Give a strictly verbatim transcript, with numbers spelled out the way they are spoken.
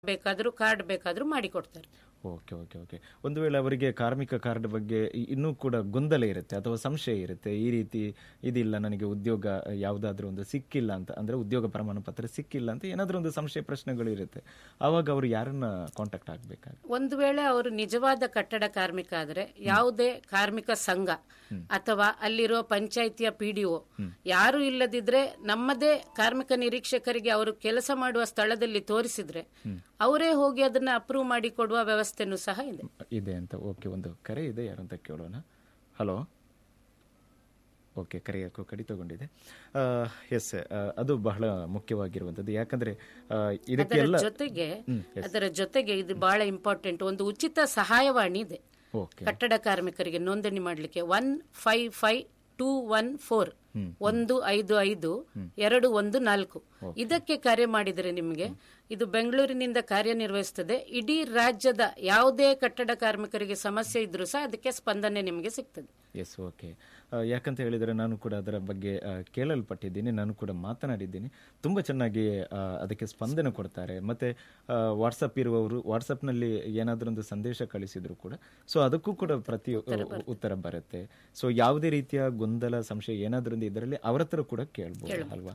ಬೇಕಾದ್ರೂ ಕಾರ್ಡ್ ಬೇಕಾದ್ರೂ ಮಾಡಿಕೊಡ್ತಾರೆ. ಓಕೆ ಓಕೆ ಓಕೆ ಒಂದು ವೇಳೆ ಅವರಿಗೆ ಕಾರ್ಮಿಕ ಕಾರ್ಡ್ ಬಗ್ಗೆ ಇ- ಇನ್ನೂ ಕೂಡ ಗೊಂದಲ ಇರುತ್ತೆ ಅಥವಾ ಸಂಶಯ ಇರುತ್ತೆ, ಈ ರೀತಿ ಇದಿಲ್ಲ ನನಗೆ ಉದ್ಯೋಗ ಯಾವುದಾದ್ರೂ ಒಂದು ಸಿಕ್ಕಿಲ್ಲ ಅಂತ, ಅಂದ್ರೆ ಉದ್ಯೋಗ ಪ್ರಮಾಣ ಪತ್ರ ಸಿಕ್ಕಿಲ್ಲ ಅಂತ ಏನಾದ್ರೂ ಒಂದು ಸಂಶಯ ಪ್ರಶ್ನೆಗಳು ಇರುತ್ತೆ, ಆವಾಗ ಅವರು ಯಾರನ್ನ ಕಾಂಟ್ಯಾಕ್ಟ್ ಆಗ್ಬೇಕಾಗುತ್ತೆ? ಒಂದು ವೇಳೆ ಅವರು ನಿಜವಾದ ಕಟ್ಟಡ ಕಾರ್ಮಿಕ ಆದ್ರೆ ಯಾವುದೇ ಕಾರ್ಮಿಕ ಸಂಘ ಅಥವಾ ಅಲ್ಲಿರೋ ಪಂಚಾಯಿತಿಯ ಪಿಡಿಒ ಯಾರು ಇಲ್ಲದಿದ್ರೆ ನಮ್ಮದೇ ಕಾರ್ಮಿಕ ನಿರೀಕ್ಷಕರಿಗೆ ಅವರು ಕೆಲಸ ಮಾಡುವ ಸ್ಥಳದಲ್ಲಿ ತೋರಿಸಿದ್ರೆ ಅವರೇ ಹೋಗಿ ಅದನ್ನ ಅಪ್ರೂವ್ ಮಾಡಿ ಕೊಡುವ ವ್ಯವಸ್ಥೆನೂ ಸಹ ಇದೆ ಇದೆ ಅಂತ. ಓಕೆ, ಒಂದು ಕರೆ ಇದೆ, ಯಾರಂತ ಕೇಳೋಣ. ಹಲೋ. ಓಕೆ, ಕರೆ ಯಾಕೋ ಕಡಿತಗೊಂಡಿದೆ. ಎಸ್, ಅದು ಬಹಳ ಮುಖ್ಯವಾಗಿರುವಂತದ್ದು. ಯಾಕಂದ್ರೆ ಆ, ಅದರ ಇದಕ್ಕೆಲ್ಲ ಜೊತೆಗೆ ಅದರ ಜೊತೆಗೆ ಇದು ಬಹಳ ಇಂಪಾರ್ಟೆಂಟ್, ಒಂದು ಉಚಿತ ಸಹಾಯವಾಣಿ ಇದೆ ಓಕೆ ಕಟ್ಟಡ ಕಾರ್ಮಿಕರಿಗೆ ನೋಂದಣಿ ಮಾಡಲಿಕ್ಕೆ. One five five two one four ಒಂದು ಐದು ಐದು ಎರಡು ಒಂದು ನಾಲ್ಕು ಇದಕ್ಕೆ ಕರೆ ಮಾಡಿದರೆ ನಿಮಗೆ ಇದು ಬೆಂಗಳೂರಿನಿಂದ ಕಾರ್ಯನಿರ್ವಹಿಸುತ್ತದೆ. ಇಡೀ ರಾಜ್ಯದ ಯಾವುದೇ ಕಟ್ಟಡ ಕಾರ್ಮಿಕರಿಗೆ ಸಮಸ್ಯೆ ಇದ್ರೂ ಸಹ ಅದಕ್ಕೆ ಸ್ಪಂದನೆ ನಿಮಗೆ ಸಿಗ್ತದೆ. S, okay. ಯಾಕಂತ ಹೇಳಿದರೆ ನಾನು ಕೂಡ ಅದರ ಬಗ್ಗೆ ಆ, ಕೇಳಲ್ಪಟ್ಟಿದ್ದೀನಿ, ನಾನು ಕೂಡ ಮಾತನಾಡಿದ್ದೀನಿ. ತುಂಬ ಚೆನ್ನಾಗಿ ಆ, ಅದಕ್ಕೆ ಸ್ಪಂದನೆ ಕೊಡ್ತಾರೆ. ಮತ್ತೆ ವಾಟ್ಸಪ್ ಇರುವವರು ವಾಟ್ಸಪ್ನಲ್ಲಿ ಏನಾದರೂ ಒಂದು ಸಂದೇಶ ಕಳಿಸಿದ್ರು ಕೂಡ ಸೊ ಅದಕ್ಕೂ ಕೂಡ ಪ್ರತಿ ಉತ್ತರ ಬರುತ್ತೆ. ಸೊ ಯಾವುದೇ ರೀತಿಯ ಗೊಂದಲ ಸಂಶಯ ಏನಾದ್ರೂ ಇದರಲ್ಲಿ ಅವರ ಹತ್ರ ಕೂಡ ಕೇಳ್ಬೋದು ಅಲ್ವಾ?